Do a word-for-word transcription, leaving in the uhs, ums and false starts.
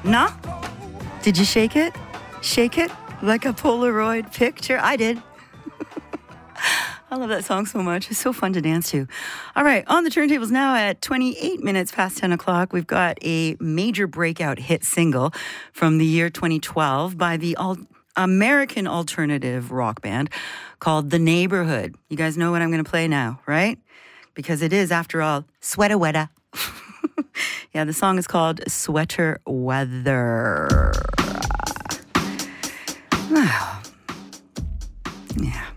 No? Did you shake it? Shake it like a Polaroid picture? I did. I love that song so much. It's so fun to dance to. All right, on the turntables now at twenty-eight minutes past ten o'clock, we've got a major breakout hit single from the year twenty twelve by the al- American alternative rock band called The Neighborhood. You guys know what I'm going to play now, right? Because it is, after all, Sweater Weather. Yeah, the song is called Sweater Weather. Wow. Yeah.